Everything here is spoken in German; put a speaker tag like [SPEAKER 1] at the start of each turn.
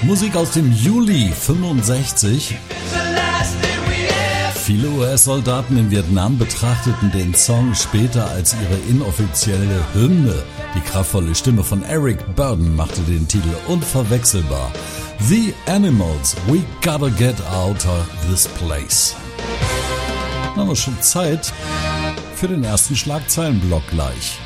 [SPEAKER 1] Musik aus dem Juli 65. Viele US-Soldaten in Vietnam betrachteten den Song später als ihre inoffizielle Hymne. Die kraftvolle Stimme von Eric Burdon machte den Titel unverwechselbar. The Animals, We Gotta Get Out of This Place. Dann haben wir schon Zeit für den ersten Schlagzeilenblock gleich.